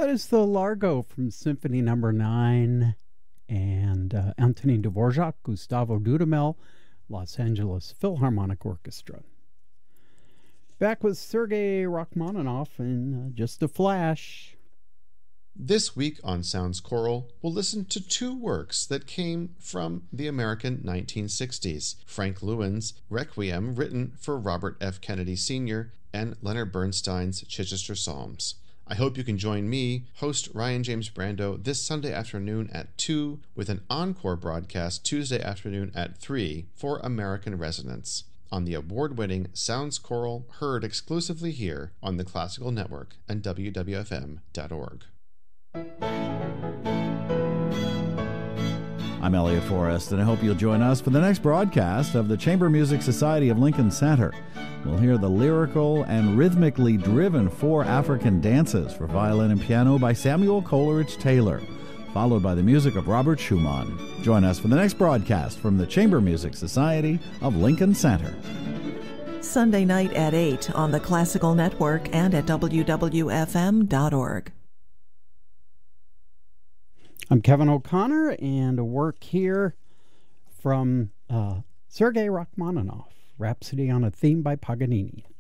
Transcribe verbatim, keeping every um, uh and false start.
That is the Largo from Symphony Number Nine, and uh, Antonin Dvorak, Gustavo Dudamel, Los Angeles Philharmonic Orchestra. Back with Sergei Rachmaninoff in uh, just a flash. This week on Sounds Choral, we'll listen to two works that came from the American nineteen sixties. Frank Lewin's Requiem, written for Robert F. Kennedy Senior, and Leonard Bernstein's Chichester Psalms. I hope you can join me, host Ryan James Brando, this Sunday afternoon at two, with an encore broadcast Tuesday afternoon at three for American Resonance on the award-winning Sounds Choral, heard exclusively here on the Classical Network and W W F M dot org. I'm Elliot Forrest, and I hope you'll join us for the next broadcast of the Chamber Music Society of Lincoln Center. We'll hear the lyrical and rhythmically driven four African dances for violin and piano by Samuel Coleridge Taylor, followed by the music of Robert Schumann. Join us for the next broadcast from the Chamber Music Society of Lincoln Center. Sunday night at eight on the Classical Network and at W W F M dot org. I'm Kevin O'Connor, and a work here from uh, Sergei Rachmaninoff, Rhapsody on a Theme by Paganini.